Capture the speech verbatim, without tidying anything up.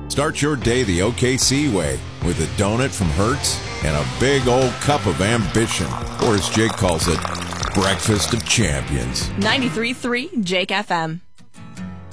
Start your day the O K C way with a donut from Hertz and a big old cup of ambition, or as Jake calls it, breakfast of champions. ninety-three point three Jake F M.